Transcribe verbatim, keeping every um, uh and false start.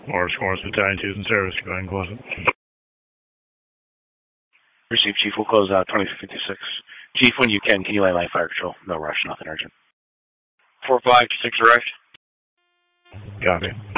Morris, Morris Battalion two's in service. Go ahead and close it. Received, Chief. We'll close out twenty fifty-six. Chief, when you can, can you lay line fire control? No rush, nothing urgent. four five six rush. Copy.